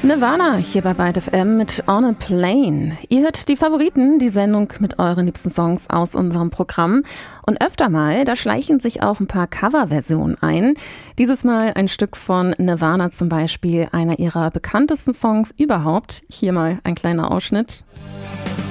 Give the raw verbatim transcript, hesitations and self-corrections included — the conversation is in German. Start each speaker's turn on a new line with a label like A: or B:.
A: Nirvana hier bei Byte F M mit On a Plane. Ihr hört die Favoriten, die Sendung mit euren liebsten Songs aus unserem Programm. Und öfter mal, da schleichen sich auch ein paar Coverversionen ein. Dieses Mal ein Stück von Nirvana zum Beispiel, einer ihrer bekanntesten Songs überhaupt. Hier mal ein kleiner Ausschnitt.